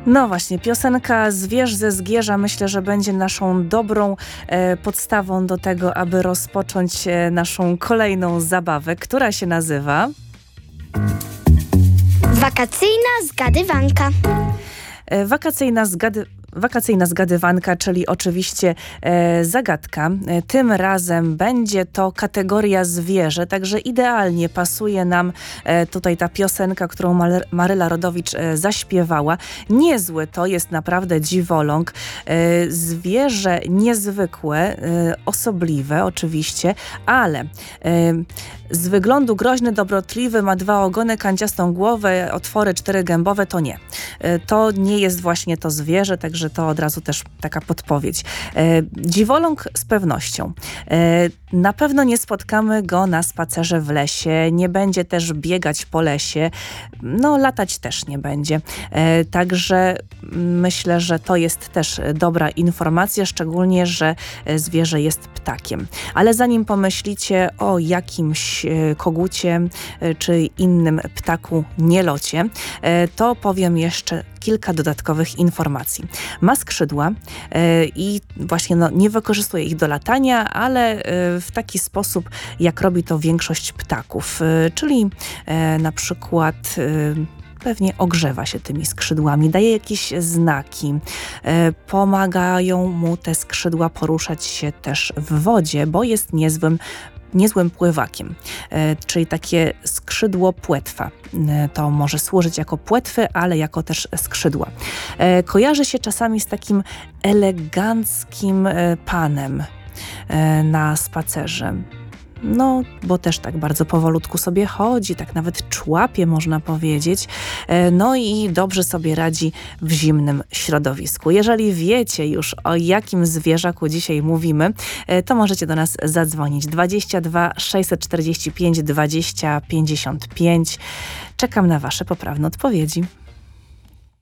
No właśnie, piosenka Zwierz ze Zgierza myślę, że będzie naszą dobrą podstawą do tego, aby rozpocząć naszą kolejną zabawę, która się nazywa... Wakacyjna zgadywanka. Wakacyjna zgadywanka, czyli oczywiście zagadka. Tym razem będzie to kategoria zwierzę, także idealnie pasuje nam tutaj ta piosenka, którą Maryla Rodowicz zaśpiewała. Niezły to jest naprawdę dziwoląg. Zwierzę niezwykłe, osobliwe oczywiście, ale z wyglądu groźny, dobrotliwy, ma 2 ogony, kanciastą głowę, otwory 4-gębowe, to nie. To nie jest właśnie to zwierzę, także to od razu też taka podpowiedź. Dziwoląg z pewnością. Na pewno nie spotkamy go na spacerze w lesie, nie będzie też biegać po lesie, no latać też nie będzie. Także myślę, że to jest też dobra informacja, szczególnie, że zwierzę jest ptakiem. Ale zanim pomyślicie o jakimś kogucie czy innym ptaku nielocie, to powiem jeszcze kilka dodatkowych informacji. Ma skrzydła i właśnie nie wykorzystuje ich do latania, ale w taki sposób, jak robi to większość ptaków, czyli na przykład pewnie ogrzewa się tymi skrzydłami, daje jakieś znaki, pomagają mu te skrzydła poruszać się też w wodzie, bo jest niezłym pływakiem, czyli takie skrzydło płetwa. To może służyć jako płetwy, ale jako też skrzydła. Kojarzy się czasami z takim eleganckim panem na spacerze. No, bo też tak bardzo powolutku sobie chodzi, tak nawet człapie, można powiedzieć. No i dobrze sobie radzi w zimnym środowisku. Jeżeli wiecie już, o jakim zwierzaku dzisiaj mówimy, to możecie do nas zadzwonić. 22 645 20 55. Czekam na wasze poprawne odpowiedzi.